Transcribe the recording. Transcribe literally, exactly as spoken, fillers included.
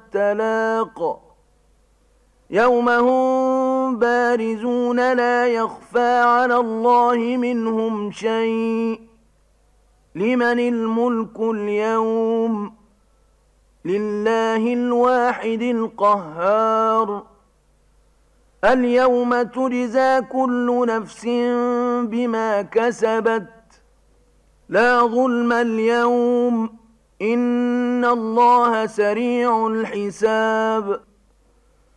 التلاق يوم هم بارزون لا يخفى على الله منهم شيء لمن الملك اليوم لله الواحد القهار اليوم تجزى كل نفس بما كسبت لا ظلم اليوم إن الله سريع الحساب